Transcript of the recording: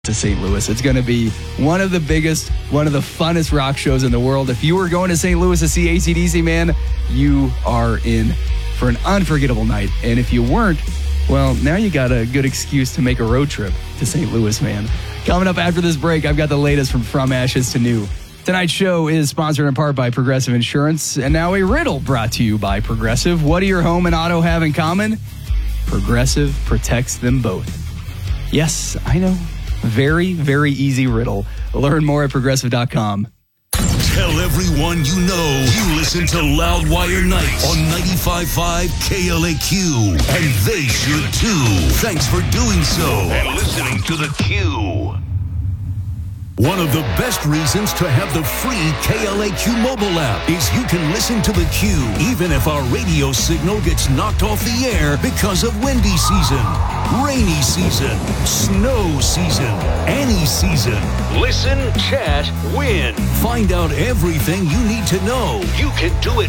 to St. Louis. It's going to be one of the biggest, one of the funnest rock shows in the world. If you were going to St. Louis to see AC/DC, man, you are in for an unforgettable night. And if you weren't, well, now you got a good excuse to make a road trip to St. Louis, man. Coming up after this break, I've got the latest from Ashes to New. Tonight's show is sponsored in part by Progressive Insurance, and now a riddle brought to you by Progressive. What do your home and auto have in common? Progressive protects them both. Yes, I know. Very, very easy riddle. Learn more at Progressive.com. Tell everyone you know you listen to Loudwire Nights on 95.5 KLAQ. And they should too. Thanks for doing so. And listening to The Q. One of the best reasons to have the free KLAQ mobile app is you can listen to The Q even if our radio signal gets knocked off the air because of windy season, rainy season, snow season, any season. Listen, chat, win. Find out everything you need to know. You can do it